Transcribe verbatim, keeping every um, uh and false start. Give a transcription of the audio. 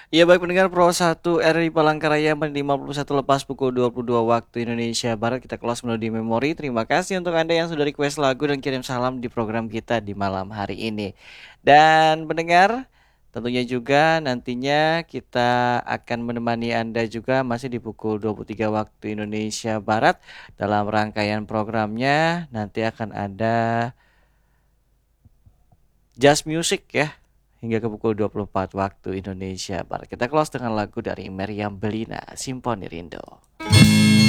Ya baik pendengar Pro satu R I Palangkaraya menit lima puluh satu lepas pukul dua puluh dua waktu Indonesia Barat. Kita close melodi memori. Terima kasih untuk Anda yang sudah request lagu dan kirim salam di program kita di malam hari ini. Dan pendengar, tentunya juga nantinya kita akan menemani Anda juga masih di pukul dua puluh tiga waktu Indonesia Barat. Dalam rangkaian programnya nanti akan ada Jazz Music ya, hingga ke pukul dua puluh empat waktu Indonesia Barat. Kita close dengan lagu dari Meriam Belina, Simponi Rindu.